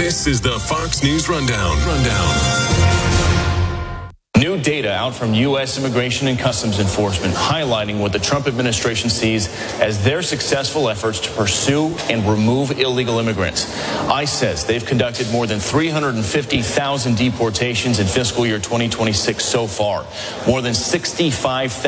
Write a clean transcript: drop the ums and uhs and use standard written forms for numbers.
This is the Fox News Rundown. New data out from U.S. Immigration and Customs Enforcement highlighting what the Trump administration sees as their successful efforts to pursue and remove illegal immigrants. ICE says they've conducted more than 350,000 deportations in fiscal year 2026 so far. More than 65,000